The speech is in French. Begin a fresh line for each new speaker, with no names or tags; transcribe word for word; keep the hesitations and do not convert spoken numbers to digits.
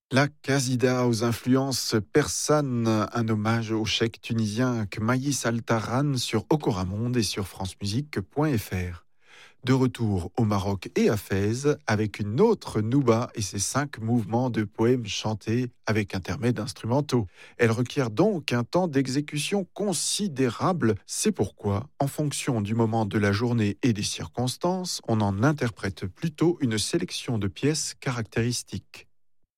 La Qasida aux influences persanes, un hommage au cheikh tunisien Kmaïs Altaran sur Okoramonde et sur francemusique point f r. De retour au Maroc et à Fès avec une autre Nouba et ses cinq mouvements de poèmes chantés avec intermèdes instrumentaux. Elle requiert donc un temps d'exécution considérable. C'est pourquoi, en fonction du moment de la journée et des circonstances, on en interprète plutôt une sélection de pièces caractéristiques.